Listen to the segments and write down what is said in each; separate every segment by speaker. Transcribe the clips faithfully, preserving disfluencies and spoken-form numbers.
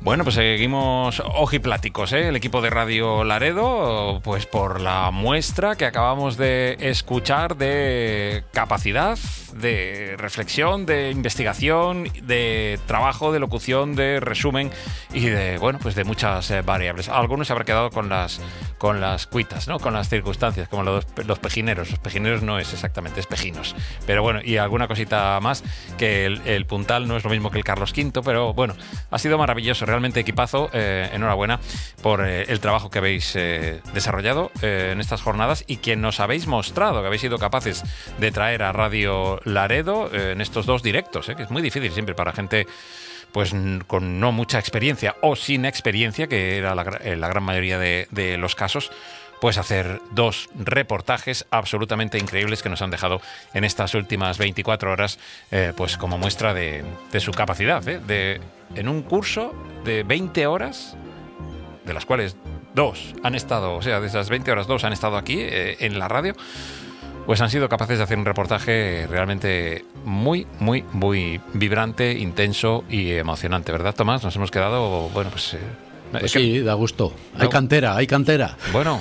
Speaker 1: Bueno, pues seguimos ojipláticos, ¿eh? El equipo de Radio Laredo, pues por la muestra que acabamos de escuchar de capacidad, de reflexión, de investigación, de trabajo, de locución, de resumen y de, bueno, pues de muchas eh, variables. Algunos se habrán quedado con las con las cuitas, ¿no? Con las circunstancias, como los, los pejineros. Los pejineros no es exactamente, es pejinos. Pero bueno, y alguna cosita más, que el, el puntal no es lo mismo que el Carlos quinto, pero bueno, ha sido maravilloso. Realmente equipazo, eh, enhorabuena por eh, el trabajo que habéis eh, desarrollado eh, en estas jornadas y que nos habéis mostrado, que habéis sido capaces de traer a Radio Laredo eh, en estos dos directos, eh, que es muy difícil siempre para gente pues con no mucha experiencia o sin experiencia, que era la, la gran mayoría de, de los casos, pues hacer dos reportajes absolutamente increíbles que nos han dejado en estas últimas veinticuatro horas, eh, pues como muestra de, de su capacidad, ¿eh? de, en un curso de veinte horas, de las cuales dos han estado, o sea, de esas veinte horas, dos han estado aquí eh, en la radio, pues han sido capaces de hacer un reportaje realmente muy, muy, muy vibrante, intenso y emocionante, ¿verdad, Tomás? Nos hemos quedado, bueno, pues... Eh,
Speaker 2: Pues sí, da gusto. Hay cantera, hay cantera.
Speaker 1: Bueno,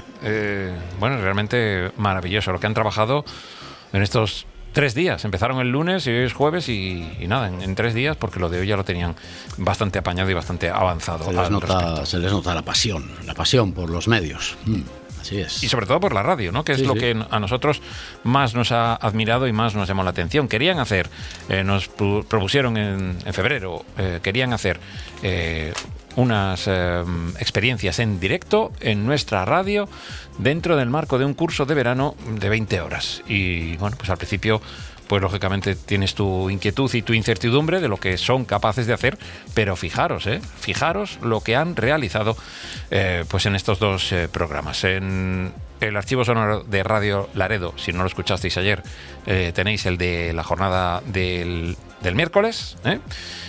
Speaker 1: eh, bueno, realmente maravilloso lo que han trabajado en estos tres días. Empezaron el lunes y hoy es jueves y, y nada, en, en tres días, porque lo de hoy ya lo tenían bastante apañado y bastante avanzado.
Speaker 2: Se les, nota, se les nota la pasión, la pasión por los medios. Mm. Así es.
Speaker 1: Y sobre todo por la radio, ¿no? Que es sí, lo sí. que a nosotros más nos ha admirado y más nos llamó la atención. Querían hacer, eh, nos propusieron en, en febrero, eh, querían hacer eh, unas eh, experiencias en directo en nuestra radio dentro del marco de un curso de verano de veinte horas. Y bueno, pues al principio, pues lógicamente tienes tu inquietud y tu incertidumbre de lo que son capaces de hacer, pero fijaros, ¿eh? Fijaros lo que han realizado eh, pues en estos dos eh, programas. En el archivo sonoro de Radio Laredo, si no lo escuchasteis ayer, eh, tenéis el de la jornada del, del miércoles, ¿eh?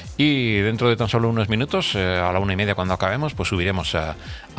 Speaker 1: Y dentro de tan solo unos minutos, eh, a la una y media cuando acabemos, pues subiremos a,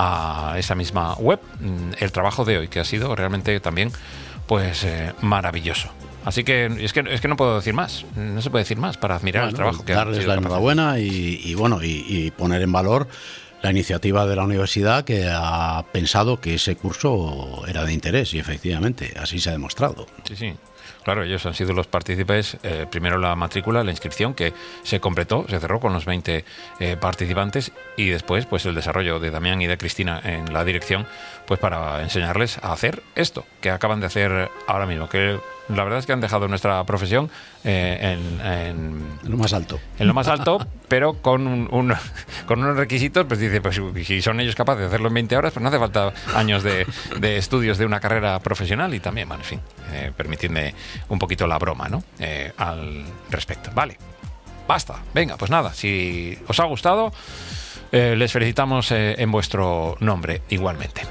Speaker 1: a esa misma web el trabajo de hoy, que ha sido realmente también pues eh, maravilloso. Así que es, que es que no puedo decir más, no se puede decir más para admirar bueno, el trabajo que
Speaker 2: darles la enhorabuena y, y bueno y, y poner en valor la iniciativa de la universidad, que ha pensado que ese curso era de interés y efectivamente así se ha demostrado.
Speaker 1: Sí, sí. Claro, ellos han sido los partícipes, eh, primero la matrícula, la inscripción, que se completó, se cerró con los veinte eh, participantes, y después pues el desarrollo de Damián y de Cristina en la dirección, pues para enseñarles a hacer esto que acaban de hacer ahora mismo, que la verdad es que han dejado nuestra profesión eh, en, en,
Speaker 2: en lo más alto.
Speaker 1: En lo más alto, pero con, un, un, con unos requisitos, pues dice, pues si son ellos capaces de hacerlo en veinte horas, pues no hace falta años de, de estudios de una carrera profesional. Y también, bueno, en fin, eh, permitidme un poquito la broma, ¿no? Eh, al respecto. Vale, basta. Venga, pues nada, si os ha gustado, eh, les felicitamos eh, en vuestro nombre igualmente.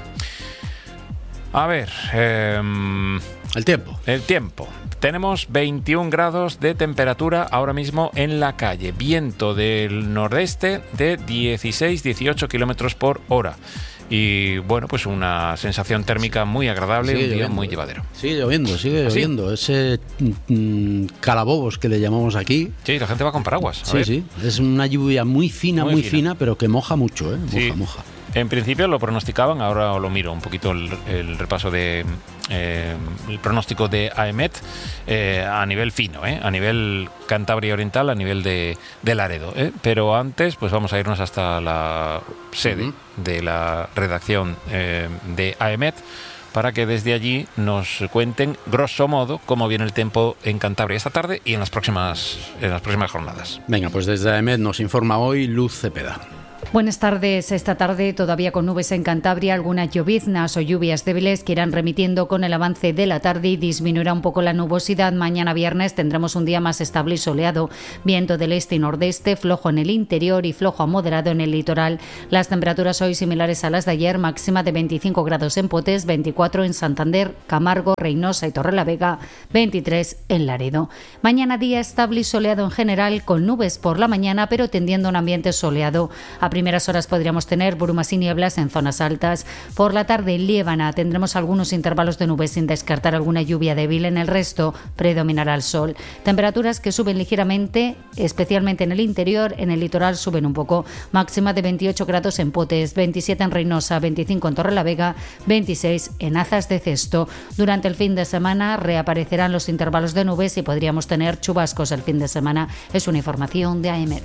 Speaker 1: A ver... Eh,
Speaker 2: El tiempo.
Speaker 1: El tiempo. Tenemos veintiún grados de temperatura ahora mismo en la calle. Viento del nordeste de dieciséis a dieciocho kilómetros por hora. Y bueno, pues una sensación térmica muy agradable, sigue un día lloviendo, muy llevadero.
Speaker 2: Sigue lloviendo, sigue ¿Ah, lloviendo. Sí? Ese mm, calabobos que le llamamos aquí.
Speaker 1: Sí, la gente va con paraguas. A
Speaker 2: sí,
Speaker 1: ver.
Speaker 2: sí. Es una lluvia muy fina, muy, muy fina. fina, pero que moja mucho, ¿eh? Moja,
Speaker 1: sí.
Speaker 2: moja.
Speaker 1: En principio lo pronosticaban, ahora lo miro un poquito el, el repaso de eh, el pronóstico de AEMET eh, a nivel fino, eh, a nivel Cantabria Oriental, a nivel de, de Laredo. Eh. Pero antes, pues vamos a irnos hasta la sede uh-huh. de la redacción eh, de AEMET para que desde allí nos cuenten, grosso modo, cómo viene el tiempo en Cantabria esta tarde y en las próximas, en las próximas jornadas.
Speaker 2: Venga, pues desde AEMET nos informa hoy Luz Cepeda.
Speaker 3: Buenas tardes. Esta tarde todavía con nubes en Cantabria, algunas lloviznas o lluvias débiles que irán remitiendo con el avance de la tarde y disminuirá un poco la nubosidad. Mañana viernes tendremos un día más estable y soleado. Viento del este y nordeste, flojo en el interior y flojo a moderado en el litoral. Las temperaturas hoy similares a las de ayer, máxima de veinticinco grados en Potés, veinticuatro en Santander, Camargo, Reynosa y Torrelavega, veintitrés en Laredo. Mañana día estable y soleado en general, con nubes por la mañana, pero tendiendo a un ambiente soleado. A primeras horas podríamos tener brumas y nieblas en zonas altas. Por la tarde, en Liébana, tendremos algunos intervalos de nubes sin descartar alguna lluvia débil. En el resto, predominará el sol. Temperaturas que suben ligeramente, especialmente en el interior. En el litoral suben un poco. Máxima de veintiocho grados en Potes, veintisiete en Reynosa, veinticinco en Torrelavega, veintiséis en Azas de Cesto. Durante el fin de semana reaparecerán los intervalos de nubes y podríamos tener chubascos el fin de semana. Es una información de AEMET.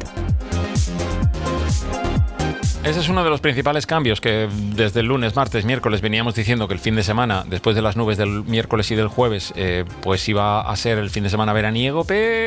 Speaker 1: Ese es uno de los principales cambios que desde el lunes, martes, miércoles veníamos diciendo que el fin de semana, después de las nubes del miércoles y del jueves, eh, pues iba a ser el fin de semana veraniego,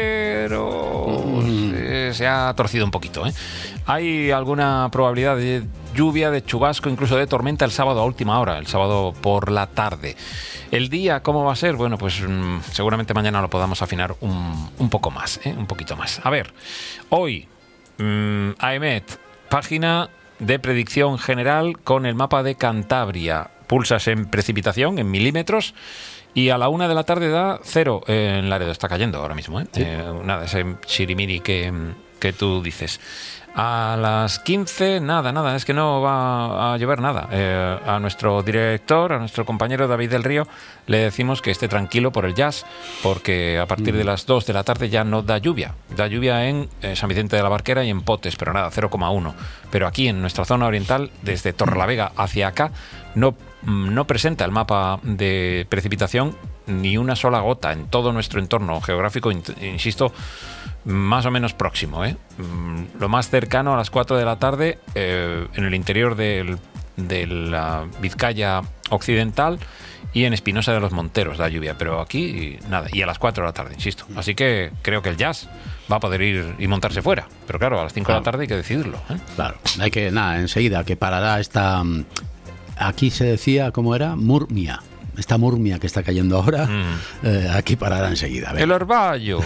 Speaker 1: pero mm. eh, se ha torcido un poquito, ¿eh? Hay alguna probabilidad de lluvia, de chubasco, incluso de tormenta el sábado a última hora, el sábado por la tarde. El día, ¿cómo va a ser? Bueno, pues mmm, seguramente mañana lo podamos afinar un, un poco más, ¿eh? un poquito más. A ver, hoy, mmm, AEMET, página de predicción general con el mapa de Cantabria. Pulsas en precipitación, en milímetros, y a la una de la tarde da cero en Laredo. Está cayendo ahora mismo, ¿eh? Sí. Eh, nada, ese chirimiri que, que tú dices. A las quince, nada, nada, es que no va a llover nada. Eh, a nuestro director, a nuestro compañero David del Río, le decimos que esté tranquilo por el jazz, porque a partir de las dos de la tarde ya no da lluvia. Da lluvia en eh, San Vicente de la Barquera y en Potes, pero nada, cero coma uno. Pero aquí en nuestra zona oriental, desde Torrelavega hacia acá, no, no presenta el mapa de precipitación ni una sola gota en todo nuestro entorno geográfico, insisto, más o menos próximo, ¿eh? Lo más cercano a las cuatro de la tarde, eh, en el interior del, de la Vizcaya occidental y en Espinosa de los Monteros da lluvia, pero aquí nada, y a las cuatro de la tarde, insisto. Así que creo que el jazz va a poder ir y montarse fuera, pero claro, a las cinco claro. de la tarde hay que decidirlo, ¿eh?
Speaker 2: Claro, hay que, nada, enseguida que parará esta, aquí se decía, ¿cómo era? Murmia. Esta murmia que está cayendo ahora, mm. eh, aquí parará enseguida.
Speaker 1: El orvallo.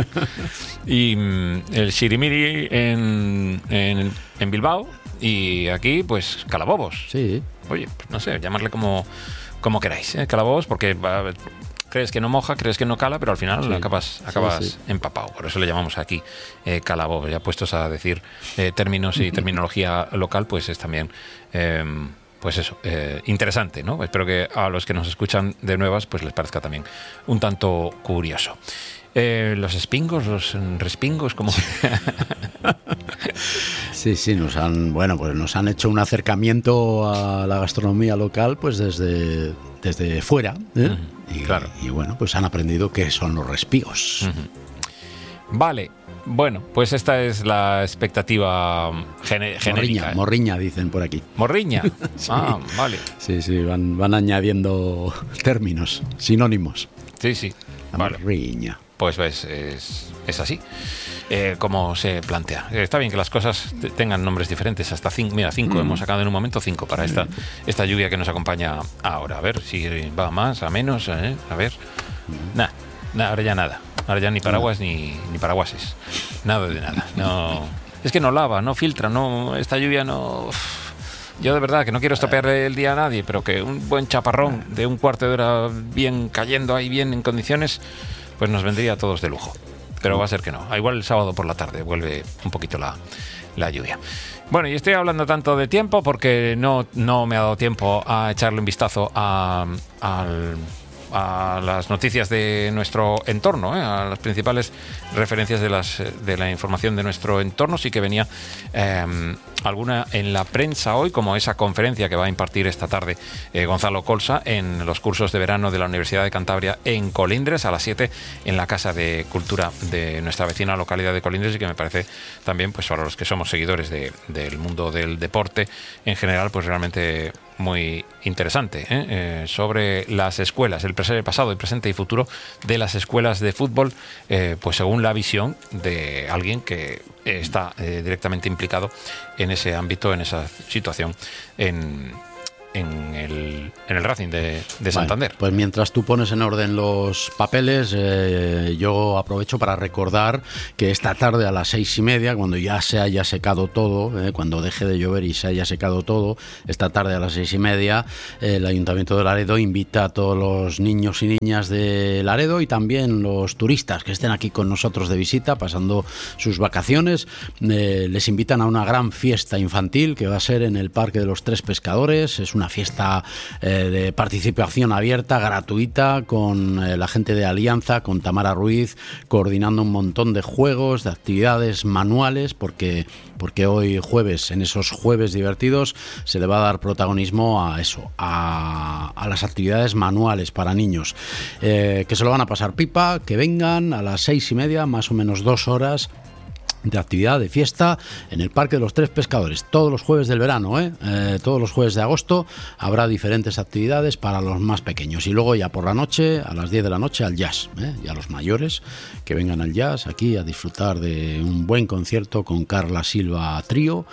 Speaker 1: Y mm, el sirimiri en, en, en Bilbao, y aquí, pues, calabobos.
Speaker 2: Sí.
Speaker 1: Oye, pues, no sé, llamarle como, como queráis, ¿eh? Calabobos, porque va, crees que no moja, crees que no cala, pero al final sí. acabas, acabas sí, sí. empapado. Por eso le llamamos aquí eh, calabobos. Ya puestos a decir eh, términos y terminología local, pues es también... Eh, Pues eso, eh, interesante, ¿no? Espero que a los que nos escuchan de nuevas pues les parezca también un tanto curioso. Eh, los espingos, los respingos, como...
Speaker 2: Sí, sí, nos han, bueno, pues nos han hecho un acercamiento a la gastronomía local pues desde, desde fuera, ¿eh? Uh-huh. y,
Speaker 1: claro.
Speaker 2: y bueno, pues han aprendido qué son los respigos.
Speaker 1: Uh-huh. Vale. Bueno, pues esta es la expectativa gene- genérica.
Speaker 2: Morriña, ¿eh? Morriña, dicen por aquí.
Speaker 1: ¿Morriña? Sí. Ah, vale.
Speaker 2: Sí, sí, van, van añadiendo términos, sinónimos.
Speaker 1: Sí, sí. Vale.
Speaker 2: Morriña.
Speaker 1: Pues ves, es, es así, eh, como se plantea. Está bien que las cosas t- tengan nombres diferentes. Hasta cinco, mira, cinco, mm. hemos sacado en un momento cinco para esta, esta lluvia que nos acompaña ahora. A ver si va a más, a menos, ¿eh? A ver. Mm. Nada, nah, ahora ya nada. Ahora ya ni paraguas ni, ni paraguases. Nada de nada. No, es que no lava, no filtra, no, esta lluvia no... Yo de verdad que no quiero estropearle el día a nadie, pero que un buen chaparrón de un cuarto de hora bien cayendo ahí, bien en condiciones, pues nos vendría a todos de lujo. Pero va a ser que no. Igual el sábado por la tarde vuelve un poquito la, la lluvia. Bueno, y estoy hablando tanto de tiempo porque no, no me ha dado tiempo a echarle un vistazo a, al... a las noticias de nuestro entorno, ¿eh? A las principales referencias de, las, de la información de nuestro entorno. Sí que venía eh, alguna en la prensa hoy, como esa conferencia que va a impartir esta tarde eh, Gonzalo Colsa en los cursos de verano de la Universidad de Cantabria en Colindres, a las siete en la Casa de Cultura de nuestra vecina localidad de Colindres, y que me parece también, pues para los que somos seguidores de, del mundo del deporte en general, pues realmente muy interesante, ¿eh? Eh, sobre las escuelas, el presente, pasado, el presente y futuro de las escuelas de fútbol, eh, pues según la visión de alguien que está eh, directamente implicado en ese ámbito, en esa situación en, en el, en el Racing de, de Santander.
Speaker 2: Vale, pues mientras tú pones en orden los papeles, eh, yo aprovecho para recordar que esta tarde a las seis y media, cuando ya se haya secado todo, eh, cuando deje de llover y se haya secado todo, esta tarde a las seis y media, eh, el Ayuntamiento de Laredo invita a todos los niños y niñas de Laredo y también los turistas que estén aquí con nosotros de visita, pasando sus vacaciones, eh, les invitan a una gran fiesta infantil que va a ser en el Parque de los Tres Pescadores. Es una fiesta eh, de participación abierta, gratuita, con eh, la gente de Alianza, con Tamara Ruiz, coordinando un montón de juegos, de actividades manuales, porque, porque hoy jueves, en esos jueves divertidos, se le va a dar protagonismo a eso, a, a las actividades manuales para niños, eh, que se lo van a pasar pipa, que vengan a las seis y media, más o menos dos horas de actividad, de fiesta, en el Parque de los Tres Pescadores, todos los jueves del verano, ¿eh? Eh, todos los jueves de agosto habrá diferentes actividades para los más pequeños, y luego ya por la noche, a las diez de la noche, al jazz, ¿eh? Y a los mayores que vengan al jazz aquí a disfrutar de un buen concierto con Carla Silva Trío.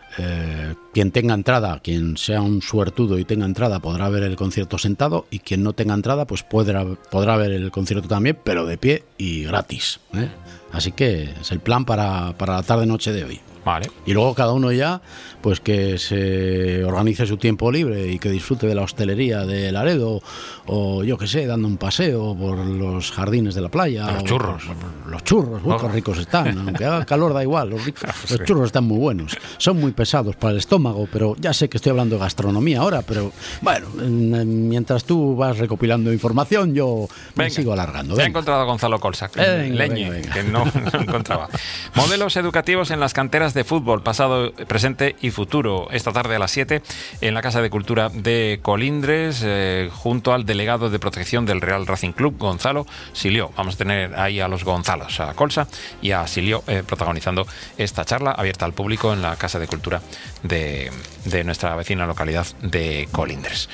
Speaker 2: Eh, quien tenga entrada, quien sea un suertudo y tenga entrada, podrá ver el concierto sentado, y quien no tenga entrada pues podrá, podrá ver el concierto también, pero de pie y gratis, ¿eh? Así que es el plan para, para la tarde-noche de hoy.
Speaker 1: Vale.
Speaker 2: Y luego cada uno ya, pues que se organice su tiempo libre y que disfrute de la hostelería de Laredo, o yo que sé, dando un paseo por los jardines de la playa.
Speaker 1: De los
Speaker 2: o
Speaker 1: churros.
Speaker 2: Por, los churros, uy,
Speaker 1: oh.
Speaker 2: qué ricos están. Aunque haga calor da igual, los, ricos, los churros están muy buenos. Son muy pesados para el estómago, pero ya sé que estoy hablando de gastronomía ahora, pero bueno, mientras tú vas recopilando información, yo venga, me sigo alargando.
Speaker 1: He encontrado a Gonzalo Colsa, Leñe, venga, venga. que no, no encontraba. Modelos educativos en las canteras de fútbol, pasado, presente y futuro. Esta tarde a las siete en la Casa de Cultura de Colindres, eh, junto al delegado de protección del Real Racing Club, Gonzalo Silió. Vamos a tener ahí a los Gonzalos, a Colsa y a Silió, eh, protagonizando esta charla abierta al público en la Casa de Cultura de, de nuestra vecina localidad de Colindres.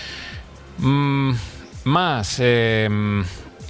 Speaker 1: Mm, más... Eh,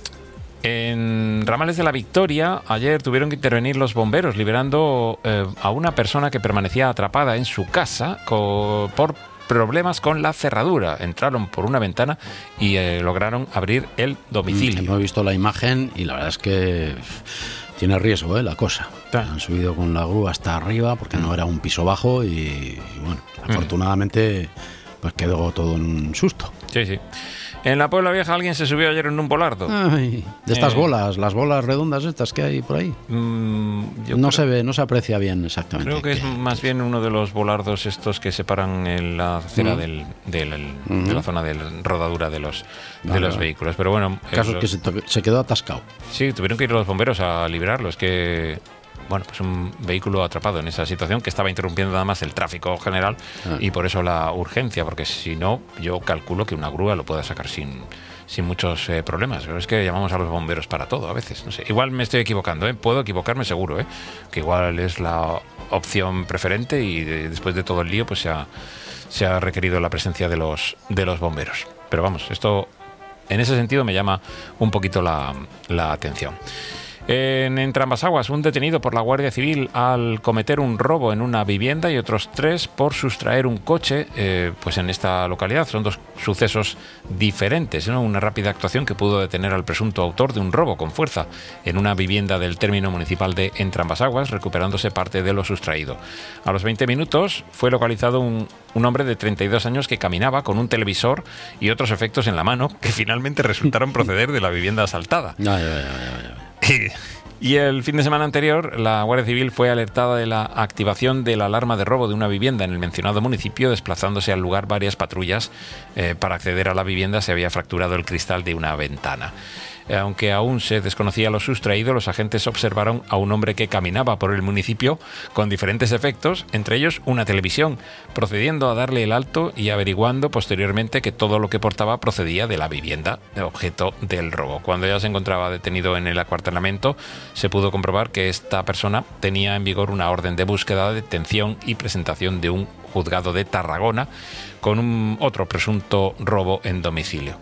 Speaker 1: En Ramales de la Victoria, ayer tuvieron que intervenir los bomberos, liberando eh, a una persona que permanecía atrapada en su casa co- por problemas con la cerradura. Entraron por una ventana y eh, lograron abrir el domicilio.
Speaker 2: Hemos visto la imagen y la verdad es que tiene riesgo, ¿eh? La cosa. Ah. Han subido con la grúa hasta arriba porque mm. no era un piso bajo y, y bueno, afortunadamente pues quedó todo en un susto.
Speaker 1: Sí, sí. En la Puebla Vieja alguien se subió ayer en un volardo.
Speaker 2: Ay, de estas
Speaker 1: eh,
Speaker 2: bolas, las bolas redondas estas que hay por ahí.
Speaker 1: Mmm, yo
Speaker 2: no
Speaker 1: creo,
Speaker 2: se ve, no se aprecia bien exactamente.
Speaker 1: Creo que es más bien uno de los volardos estos que separan en la acera uh-huh. del, del, el, uh-huh. de la zona de rodadura de los, vale, de los vale. vehículos. Pero bueno,
Speaker 2: el caso es que se, to- se quedó atascado.
Speaker 1: Sí, tuvieron que ir los bomberos a liberarlo. Es que bueno, pues un vehículo atrapado en esa situación que estaba interrumpiendo nada más el tráfico general ah. y por eso la urgencia, porque si no, yo calculo que una grúa lo pueda sacar sin, sin muchos eh, problemas. Pero es que llamamos a los bomberos para todo a veces. No sé. Igual me estoy equivocando, ¿eh? Puedo equivocarme seguro, ¿eh? Que igual es la opción preferente y de, después de todo el lío pues se ha, se ha requerido la presencia de los, de los bomberos. Pero vamos, esto en ese sentido me llama un poquito la, la atención. En Entrambasaguas, un detenido por la Guardia Civil al cometer un robo en una vivienda y otros tres por sustraer un coche eh, pues en esta localidad. Son dos sucesos diferentes, ¿no? Una rápida actuación que pudo detener al presunto autor de un robo con fuerza en una vivienda del término municipal de Entrambasaguas, recuperándose parte de lo sustraído. A los veinte minutos fue localizado un, un hombre de treinta y dos años que caminaba con un televisor y otros efectos en la mano que finalmente resultaron proceder de la vivienda asaltada.
Speaker 2: No, no, no, no, no.
Speaker 1: Y el fin de semana anterior, la Guardia Civil fue alertada de la activación de la alarma de robo de una vivienda en el mencionado municipio. Desplazándose al lugar varias patrullas eh, para acceder a la vivienda, se había fracturado el cristal de una ventana. Aunque aún se desconocía lo sustraído, los agentes observaron a un hombre que caminaba por el municipio con diferentes efectos, entre ellos una televisión, procediendo a darle el alto y averiguando posteriormente que todo lo que portaba procedía de la vivienda, objeto del robo. Cuando ya se encontraba detenido en el acuartelamiento, se pudo comprobar que esta persona tenía en vigor una orden de búsqueda, detención y presentación de un juzgado de Tarragona con un otro presunto robo en domicilio.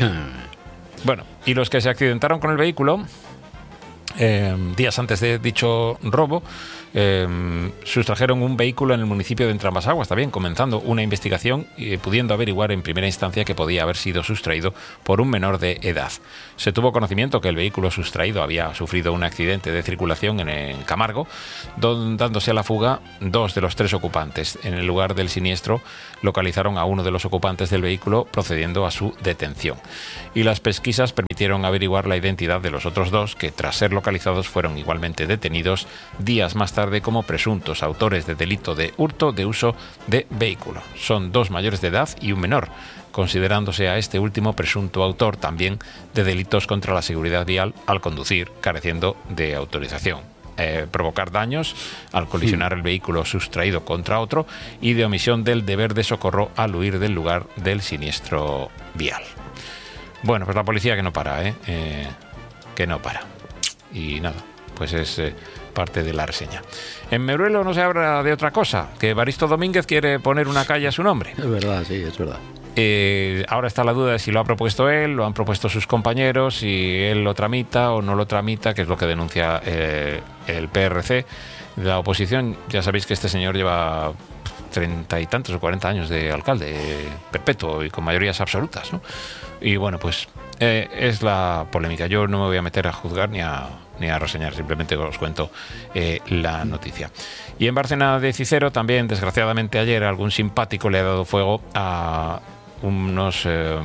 Speaker 1: Bueno, y los que se accidentaron con el vehículo eh, días antes de dicho robo eh, sustrajeron un vehículo en el municipio de Entramasaguas, también comenzando una investigación y pudiendo averiguar en primera instancia que podía haber sido sustraído por un menor de edad. Se tuvo conocimiento que el vehículo sustraído había sufrido un accidente de circulación en, en Camargo, donde, dándose a la fuga dos de los tres ocupantes. En el lugar del siniestro localizaron a uno de los ocupantes del vehículo, procediendo a su detención. Y las pesquisas permitieron averiguar la identidad de los otros dos, que tras ser localizados fueron igualmente detenidos días más tarde como presuntos autores de delito de hurto de uso de vehículo. Son dos mayores de edad y un menor, considerándose a este último presunto autor también de delitos contra la seguridad vial al conducir careciendo de autorización. Eh, provocar daños al colisionar el vehículo sustraído contra otro y de omisión del deber de socorro al huir del lugar del siniestro vial. Bueno, pues la policía que no para, ¿eh? Eh, que no para. Y nada, pues es eh, parte de la reseña. En Meruelo no se habla de otra cosa, que Evaristo Domínguez quiere poner una calle a su nombre.
Speaker 2: Es verdad, sí, es verdad.
Speaker 1: Eh, ahora está la duda de si lo ha propuesto él, lo han propuesto sus compañeros, si él lo tramita o no lo tramita, que es lo que denuncia eh, el P R C. La oposición, ya sabéis que este señor lleva treinta y tantos o cuarenta años de alcalde eh, perpetuo y con mayorías absolutas, ¿no? Y bueno, pues eh, es la polémica. Yo no me voy a meter a juzgar ni a, ni a reseñar, simplemente os cuento eh, la noticia. Y en Bárcena de Cicero también, desgraciadamente ayer, algún simpático le ha dado fuego a unos, eh,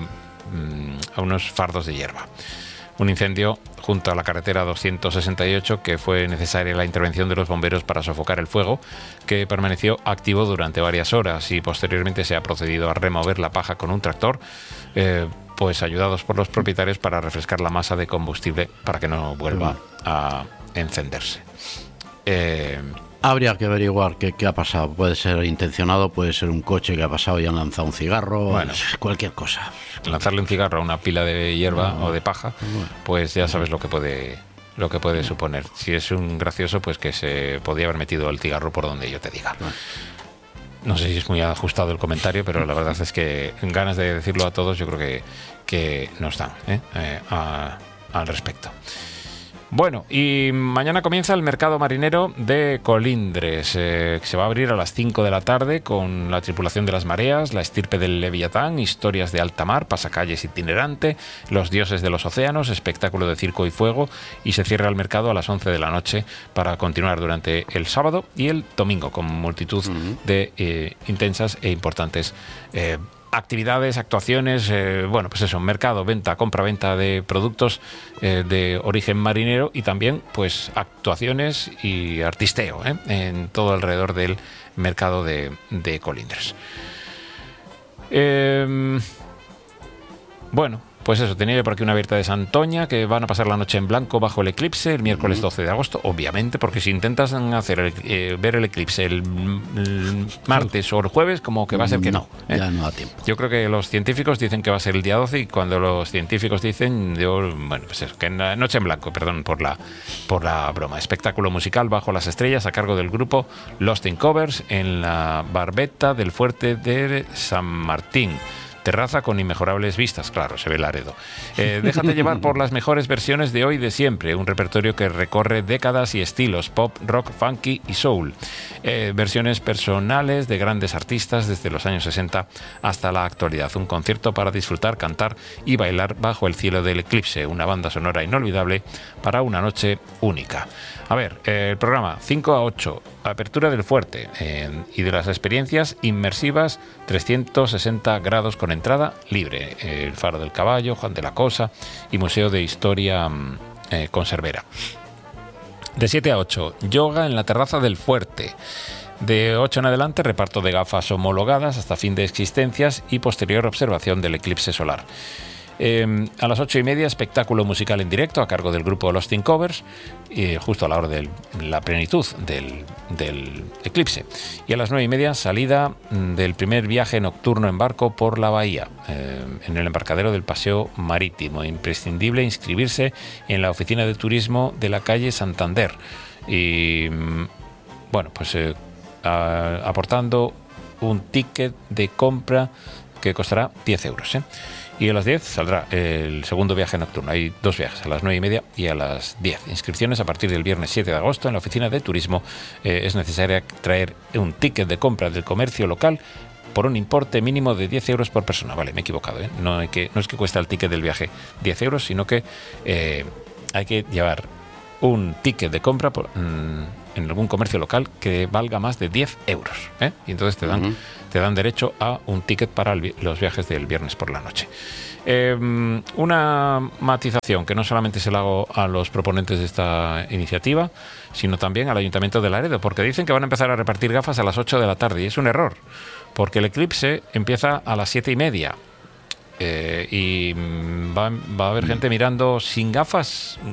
Speaker 1: a unos fardos de hierba. Un incendio junto a la carretera doscientos sesenta y ocho, que fue necesaria la intervención de los bomberos para sofocar el fuego, que permaneció activo durante varias horas y posteriormente se ha procedido a remover la paja con un tractor, eh, pues ayudados por los propietarios para refrescar la masa de combustible para que no vuelva a encenderse. Eh,
Speaker 2: Habría que averiguar qué, qué ha pasado. Puede ser intencionado, puede ser un coche que ha pasado y han lanzado un cigarro, bueno, cualquier cosa.
Speaker 1: Lanzarle un cigarro a una pila de hierba no, o de paja, bueno, pues ya sabes lo que puede lo que puede suponer. Si es un gracioso, pues que se podía haber metido el cigarro por donde yo te diga. No sé si es muy ajustado el comentario, pero la verdad es que ganas de decirlo a todos yo creo que, que nos dan ¿eh? Eh, a, al respecto. Bueno, y mañana comienza el mercado marinero de Colindres, eh, que se va a abrir a las cinco de la tarde con la tripulación de las mareas, la estirpe del Leviatán, historias de alta mar, pasacalles itinerante, los dioses de los océanos, espectáculo de circo y fuego, y se cierra el mercado a las once de la noche para continuar durante el sábado y el domingo con multitud uh-huh. de eh, intensas e importantes eh, actividades, actuaciones, eh, bueno, pues eso, mercado, venta, compra-venta de productos eh, de origen marinero y también, pues, actuaciones y artisteo ¿eh? en todo alrededor del mercado de, de Colindres. Eh, bueno, pues eso, tenía por aquí una abierta de Santoña, que van a pasar la noche en blanco bajo el eclipse el miércoles doce de agosto, obviamente, porque si intentas hacer el, eh, ver el eclipse el, el martes o el jueves, como que va a ser que no.
Speaker 2: no
Speaker 1: ¿eh?
Speaker 2: Ya no da tiempo.
Speaker 1: Yo creo que los científicos dicen que va a ser el día doce y cuando los científicos dicen, yo, bueno, pues eso, que en la noche en blanco, perdón por la, por la broma. Espectáculo musical bajo las estrellas a cargo del grupo Lost in Covers en la barbeta del fuerte de San Martín. Terraza con inmejorables vistas, claro, se ve Laredo. Eh, déjate llevar por las mejores versiones de hoy y de siempre, un repertorio que recorre décadas y estilos, pop, rock, funky y soul. Eh, versiones personales de grandes artistas desde los años sesenta hasta la actualidad. Un concierto para disfrutar, cantar y bailar bajo el cielo del eclipse, una banda sonora inolvidable para una noche única. A ver, eh, el programa cinco a ocho, apertura del fuerte eh, y de las experiencias inmersivas trescientos sesenta grados con entrada libre. Eh, el Faro del Caballo, Juan de la Cosa y Museo de Historia eh, Conservera. De siete a ocho, yoga en la terraza del fuerte. De ocho en adelante, reparto de gafas homologadas hasta fin de existencias y posterior observación del eclipse solar. Eh, a las ocho y media, espectáculo musical en directo a cargo del grupo Lost in Covers, eh, justo a la hora de la plenitud del, del eclipse. Y a las nueve y media, salida del primer viaje nocturno en barco por la bahía, eh, en el embarcadero del Paseo Marítimo. Imprescindible inscribirse en la oficina de turismo de la calle Santander. Y bueno, pues eh, a, aportando un ticket de compra que costará diez euros, ¿eh? Y a las diez saldrá el segundo viaje nocturno. Hay dos viajes, a las nueve y media y a las diez. Inscripciones a partir del viernes siete de agosto en la oficina de turismo. Eh, es necesario traer un ticket de compra del comercio local por un importe mínimo de diez euros por persona. Vale, me he equivocado, ¿eh? No, hay que, no es que cuesta el ticket del viaje diez euros, sino que eh, hay que llevar un ticket de compra por, mmm, en algún comercio local que valga más de diez euros. ¿eh? Y entonces te dan, uh-huh. te dan derecho a un ticket para el, los viajes del viernes por la noche. Eh, una matización que no solamente se la hago a los proponentes de esta iniciativa, sino también al Ayuntamiento de Laredo, porque dicen que van a empezar a repartir gafas a las ocho de la tarde, y es un error, porque el eclipse empieza a las siete y media. Eh, y va, va a haber gente mirando sin gafas